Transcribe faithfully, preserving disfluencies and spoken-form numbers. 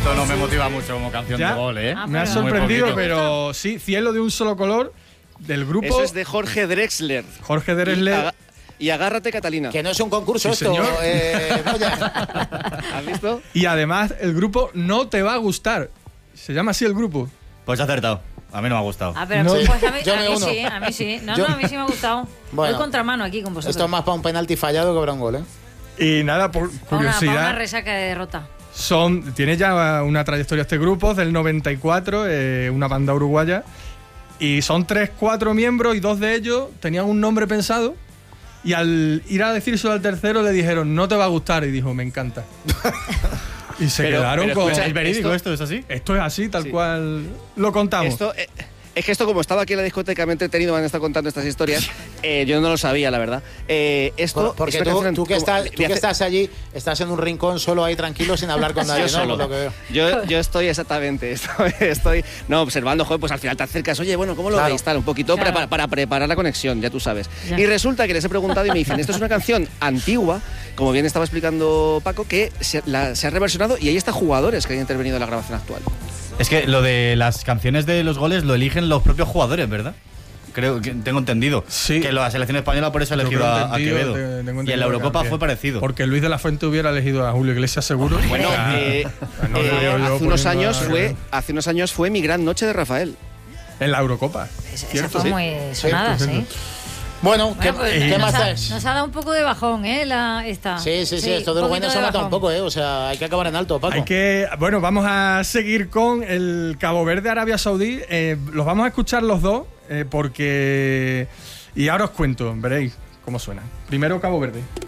Esto no me motiva mucho como canción ¿Ya? de gol, ¿eh? Ah, me ha sorprendido, pero sí, Cielo de un solo color, del grupo... Eso es de Jorge Drexler. Jorge Drexler. Y, aga y agárrate, Catalina. Que no es un concurso sí, esto. Eh, ¿Has visto? Y además, el grupo No Te Va a Gustar. Se llama así el grupo. Pues ha acertado. A mí no me ha gustado. Ah, pero No. pues a mí, Yo a me mí uno. sí, a mí sí. No, Yo- no, a mí sí me ha gustado. Bueno. Voy contramano aquí con vosotros. Esto es más para un penalti fallado que para un gol, ¿eh? Y nada, por Para una, para curiosidad... una resaca de derrota. Son, tiene ya una trayectoria este grupo, del noventa y cuatro, eh, una banda uruguaya. Y son tres, cuatro miembros y dos de ellos tenían un nombre pensado. Y al ir a decírselo al tercero le dijeron, no te va a gustar. Y dijo, me encanta. Y se Pero- quedaron pero con... escucha, ¿Es verídico esto- esto? ¿Es así? Esto es así, tal Sí. cual lo contamos. Esto, eh, es que esto, como estaba aquí en la discoteca, me he entretenido, me han estado contando estas historias. eh, yo no lo sabía, la verdad. Eh, esto Por- porque es una tú, canción tú que, como- estás, le- tú le que hace- estás allí, estás en un rincón solo ahí tranquilo sin hablar con nadie, Yo ¿no? solo. Por lo que veo. Yo, yo estoy exactamente, estoy, estoy no, observando, joder, pues al final te acercas, oye, bueno, ¿cómo lo Claro. veis? Tal, un poquito Claro. para, para preparar la conexión, ya tú sabes. Ya. Y resulta que les he preguntado y me dicen, esto es una canción antigua, como bien estaba explicando Paco, que se, la- se ha reversionado y ahí está jugadores que han intervenido en la grabación actual. Es que lo de las canciones de los goles lo eligen los propios jugadores, ¿verdad? Creo que tengo entendido. Sí. Que la selección española por eso ha Yo elegido creo a, a entendido, Quevedo. te- tengo Y en entendido la Eurocopa que- fue parecido. Porque Luis de la Fuente hubiera elegido a Julio Iglesias seguro. Bueno, Ah, eh, no le eh, veo yo hace, unos poniendo años a- fue, hace unos años fue mi gran noche de Rafael. En la Eurocopa. Esa, esa ¿Cierto? fue Sí. muy sonada, Cierto, sí. cierto. Bueno, ¿qué, Bueno, pues, ¿qué nos, más ha, es? nos ha dado un poco de bajón, ¿eh? La, esta. Sí, sí, sí, esto de un Uruguay poquito nos ha de matado un bajón. poco, ¿eh? O sea, hay que acabar en alto, Paco. Hay que, bueno, vamos a seguir con el Cabo Verde, Arabia Saudí. Eh, los vamos a escuchar los dos eh, porque... Y ahora os cuento, veréis cómo suena. Primero Cabo Verde.